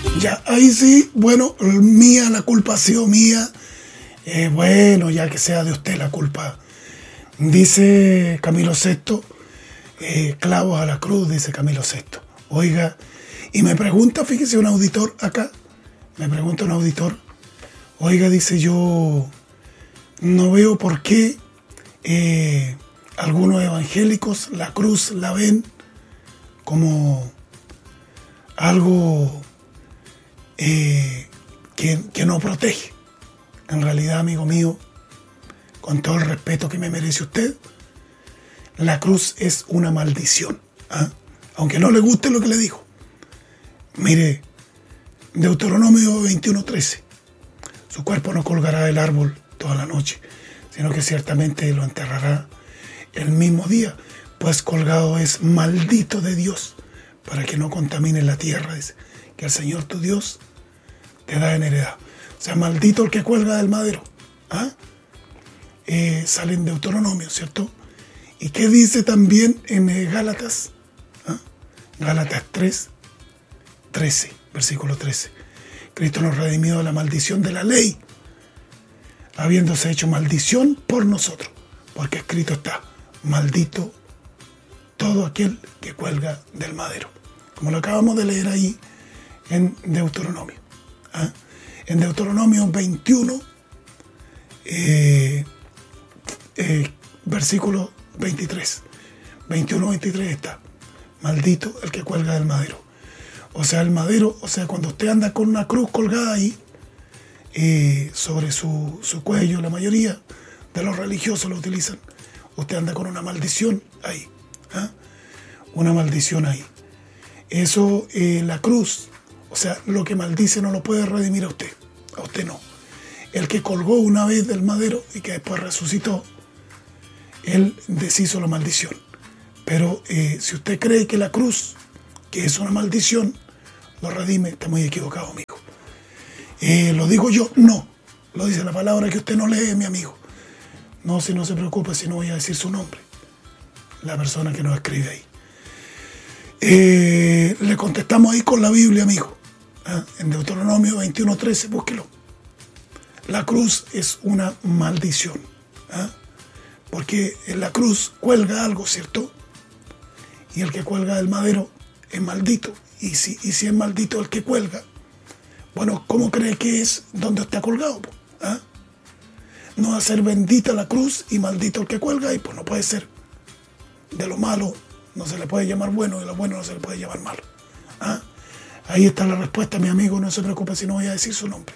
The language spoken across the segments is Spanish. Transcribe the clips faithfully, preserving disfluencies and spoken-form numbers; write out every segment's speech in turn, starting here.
Ya, ahí sí, bueno, mía, la culpa ha sido mía. Eh, bueno, ya que sea de usted la culpa. Dice Camilo Sesto, eh, clavos a la cruz, dice Camilo Sesto. Oiga, y me pregunta, fíjese un auditor acá, me pregunta un auditor, oiga, dice, yo no veo por qué eh, algunos evangélicos la cruz la ven como algo eh, que, que no protege. En realidad, amigo mío, con todo el respeto que me merece usted, la cruz es una maldición. ¿eh? Aunque no le guste lo que le digo. Mire, Deuteronomio veintiuno trece. Su cuerpo no colgará del árbol toda la noche, sino que ciertamente lo enterrará el mismo día, pues colgado es maldito de Dios, para que no contamine la tierra, dice, que el Señor tu Dios te da en heredad. O sea, maldito el que cuelga del madero. ¿Ah? Eh, sale en Deuteronomio, ¿cierto? ¿Y qué dice también en eh, Gálatas? ¿Ah? Gálatas tres, trece, versículo trece. Cristo nos redimió de la maldición de la ley, habiéndose hecho maldición por nosotros, porque escrito está, maldito todo aquel que cuelga del madero. Como lo acabamos de leer ahí en Deuteronomio. ¿Ah? En Deuteronomio veintiuno, eh, eh, versículo veintitrés. veintiuno veintitrés está, maldito el que cuelga del madero. O sea, el madero, o sea, cuando usted anda con una cruz colgada ahí, eh, sobre su, su cuello, la mayoría de los religiosos lo utilizan, usted anda con una maldición ahí. ¿Ah? Una maldición ahí. Eso, eh, la cruz, o sea, lo que maldice no lo puede redimir a usted. A usted no. El que colgó una vez del madero y que después resucitó, él deshizo la maldición. Pero eh, si usted cree que la cruz, que es una maldición, lo redime, está muy equivocado, amigo. Eh, ¿Lo digo yo? No. Lo dice la palabra que usted no lee, mi amigo. No, si no se preocupe, si no voy a decir su nombre. La persona que nos escribe ahí. Eh, le contestamos ahí con la Biblia, amigo. ¿Ah? En Deuteronomio veintiuno trece, búsquelo. La cruz es una maldición. ¿Ah? Porque en la cruz cuelga algo, ¿cierto? Y el que cuelga del madero es maldito. Y si, y si es maldito el que cuelga, bueno, ¿cómo cree que es donde está colgado? ¿Ah? No va a ser bendita la cruz y maldito el que cuelga, y pues no puede ser. De lo malo no se le puede llamar bueno, y de lo bueno no se le puede llamar malo. ¿Ah? Ahí está la respuesta, mi amigo, no se preocupe si no voy a decir su nombre.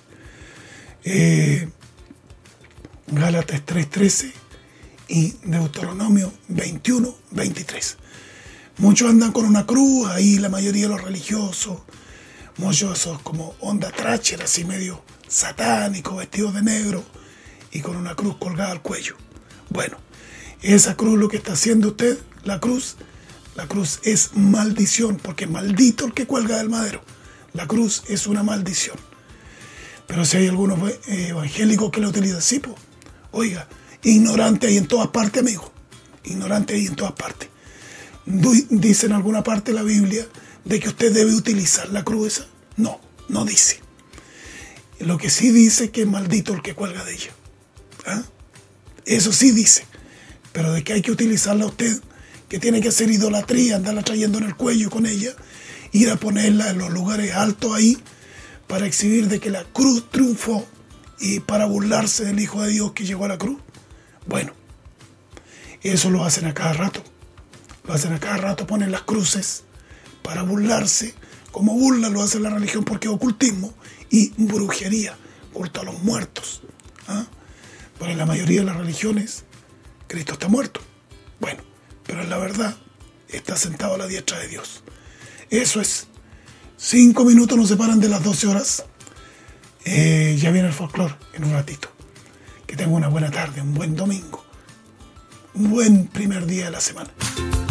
Eh, Gálatas tres trece y Deuteronomio veintiuno veintitrés. Muchos andan con una cruz, ahí la mayoría de los religiosos, muchos de esos como onda Thatcher, así medio satánico, vestidos de negro y con una cruz colgada al cuello. Bueno, esa cruz, lo que está haciendo usted, la cruz, la cruz es maldición, porque maldito el que cuelga del madero. La cruz es una maldición. Pero si hay algunos evangélicos que lo utilizan, sí, pues, oiga, ignorante ahí en todas partes, amigo. Ignorante ahí en todas partes. ¿Dice en alguna parte de la Biblia de que usted debe utilizar la cruz esa? No, no dice. Lo que sí dice es que es maldito el que cuelga de ella. ¿Ah? Eso sí dice. Pero de que hay que utilizarla usted, que tiene que hacer idolatría, andarla trayendo en el cuello con ella, ir a ponerla en los lugares altos ahí, para exhibir de que la cruz triunfó y para burlarse del Hijo de Dios que llegó a la cruz. Bueno, eso lo hacen a cada rato. Lo hacen a cada rato, ponen las cruces para burlarse. Como burla lo hace la religión, porque es ocultismo y brujería, culto a los muertos. ¿Ah? Pero en la mayoría de las religiones, Cristo está muerto. Bueno, pero en la verdad está sentado a la diestra de Dios. Eso es. Cinco minutos nos separan de las doce horas. Eh, ya viene el folclore en un ratito. Que tenga una buena tarde, un buen domingo. Un buen primer día de la semana.